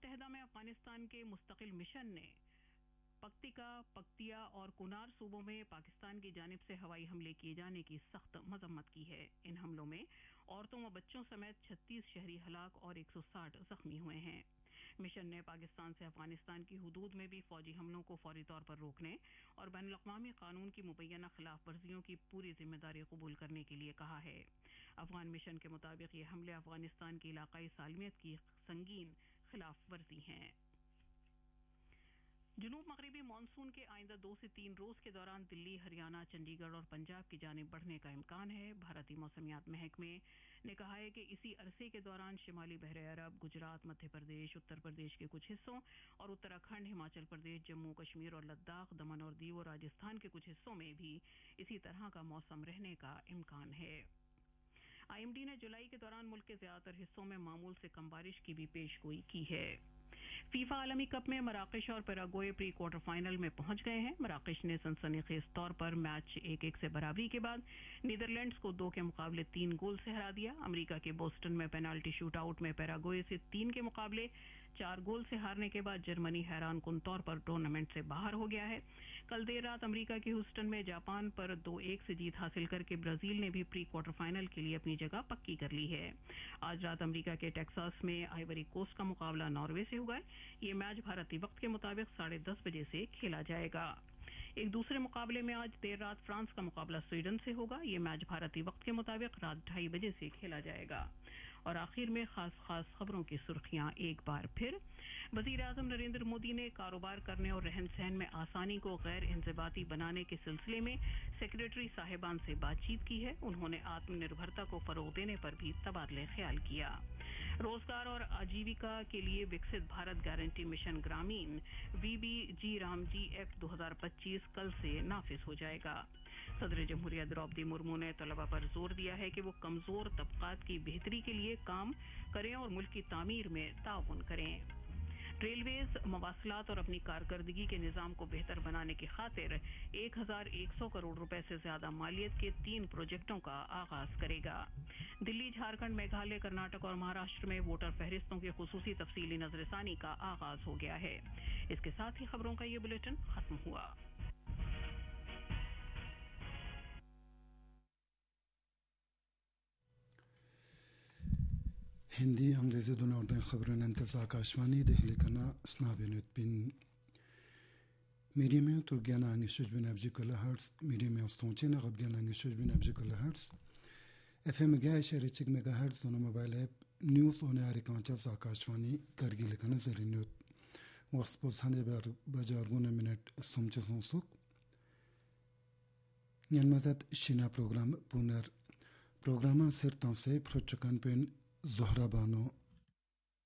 متحدہ میں افغانستان کے مستقل مشن نے پکتیکا، پکتیا اور کنار صوبوں میں پاکستان کی جانب سے ہوائی حملے کیے جانے کی سخت مذمت کی ہے۔ ان حملوں میں عورتوں و بچوں سمیت 36 شہری ہلاک اور 160 زخمی ہوئے ہیں۔ مشن نے پاکستان سے افغانستان کی حدود میں بھی فوجی حملوں کو فوری طور پر روکنے اور بین الاقوامی قانون کی مبینہ خلاف ورزیوں کی پوری ذمہ داری قبول کرنے کے لیے کہا ہے۔ افغان مشن کے مطابق یہ حملے افغانستان کی علاقائی سالمیت کی سنگین خلاف ورزی ہیں۔ جنوب مغربی مانسون کے آئندہ 2 سے 3 روز کے دوران دلی، ہریانہ، چنڈی گڑھ اور پنجاب کی جانب بڑھنے کا امکان ہے۔ بھارتی موسمیات محکمے نے کہا ہے کہ اسی عرصے کے دوران شمالی بحر عرب، گجرات، مدھیہ پردیش، اتر پردیش کے کچھ حصوں اور اتراکھنڈ، ہماچل پردیش، جموں کشمیر اور لداخ، دمن اور دیو اور راجستھان کے کچھ حصوں میں بھی اسی طرح کا موسم رہنے کا امکان ہے۔ آئی ایم ڈی نے جولائی کے دوران ملک کے زیادہ تر حصوں میں معمول سے کم بارش کی بھی پیش گوئی کی ہے۔ فیفا عالمی کپ میں مراکش اور پیراگوئے پری کوارٹر فائنل میں پہنچ گئے ہیں۔ مراکش نے سنسنی خیز طور پر میچ 1-1 سے برابری کے بعد نیدرلینڈز کو 2 کے مقابلے 3 گول سے ہرا دیا۔ امریکہ کے بوسٹن میں پینالٹی شوٹ آؤٹ میں پیراگوئے سے 3 کے مقابلے 4 گول سے ہارنے کے بعد جرمنی حیران کن طور پر ٹورنامنٹ سے باہر ہو گیا ہے۔ کل دیر رات امریکہ کے ہیوسٹن میں جاپان پر 2-1 سے جیت حاصل کر کے برازیل نے بھی پری کوارٹر فائنل کے لیے اپنی جگہ پکی کر لی ہے۔ آج رات امریکہ کے ٹیکساس میں آئیوری کوسٹ کا مقابلہ ناروے سے ہوگا۔ یہ میچ بھارتی وقت کے مطابق 10:30 بجے سے کھیلا جائے گا۔ ایک دوسرے مقابلے میں آج دیر رات فرانس کا مقابلہ سویڈن سے ہوگا۔ یہ میچ بھارتی وقت کے مطابق رات 2:30 بجے سے کھیلا جائے گا۔ اور آخر میں خاص خبروں کی سرخیاں ایک بار پھر۔ وزیر اعظم نریندر مودی نے کاروبار کرنے اور رہن سہن میں آسانی کو غیر انضباطی بنانے کے سلسلے میں سیکریٹری صاحبان سے بات چیت کی ہے۔ انہوں نے آتم نربھرتا کو فروغ دینے پر بھی تبادلہ خیال کیا۔ روزگار اور آجیویکا کے لیے وکست Bharat guarantee mission Gramin VBG-RAM-G Act 2025 کل سے نافذ ہو جائے گا۔ صدر جمہوریہ دروپدی مرمو نے طلباء پر زور دیا ہے کہ وہ کمزور طبقات کی بہتری کے لیے کام کریں اور ملک کی تعمیر میں تعاون کریں۔ ریلویز مواصلات اور اپنی کارکردگی کے نظام کو بہتر بنانے کی خاطر 1100 کروڑ روپے سے زیادہ مالیت کے 3 پروجیکٹوں کا آغاز کرے گا۔ دلی، جھارکھنڈ، میگھالیہ، کرناٹک اور مہاراشٹر میں ووٹر فہرستوں کی خصوصی تفصیلی نظر ثانی کا آغاز ہو گیا ہے۔ اس کے ساتھ ہی خبروں کا یہ بلیٹن ختم ہوا۔ हिंदी अंग्रेजी दोनों उर्दू खबरें इंतज़ा आकाशवाणी दिल्ली कना स्नाबिनुत bin मीडियम में तुर्गियाना अंगिशुज bin abji kilohertz मीडियम में उस्तोंचेना गबगियाना अंगिशुज bin abji kilohertz FM 1.8 megahertz दोनों मोबाइल ऐप न्यूज़ होने आ रिकांचा आकाशवाणी करगिल कना जरिनुत वक्सपोस हंदे बाजारगुना मिनट समचे सोंसुक यनमदत शिना प्रोग्राम पुनर प्रोग्रामा सिरतां से फ्रोचकन पेन Zohra Bano